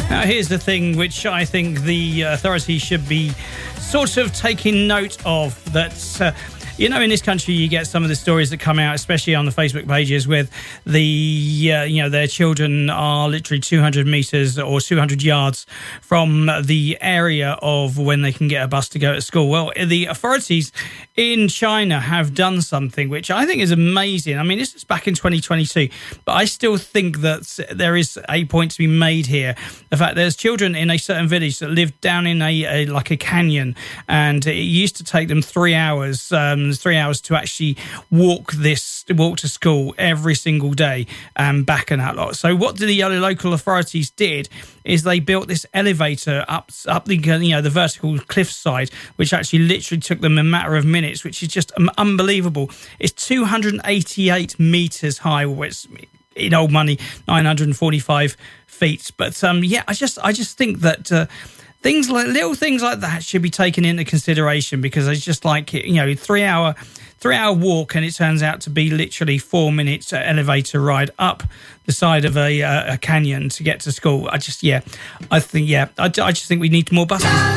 Now, here's the thing which I think the authorities should be sort of taking note of, that in this country you get some of the stories that come out, especially on the Facebook pages, with their children are literally 200 metres or 200 yards from the area of when they can get a bus to go to school. Well, the authorities in China have done something which I think is amazing. I mean, this is back in 2022, but I still think that there is a point to be made here. The fact there's children in a certain village that live down in a canyon, and it used to take them 3 hours. 3 hours to actually walk to school every single day and back and that lot. So what the local authorities did is they built this elevator up the vertical cliffside, which actually literally took them a matter of minutes, which is just unbelievable. It's 288 meters high, which in old money 945 feet. But I just think that little things like that should be taken into consideration, because it's just like, 3 hour walk, and it turns out to be literally 4 minutes elevator ride up the side of a canyon to get to school. I just think we need more buses.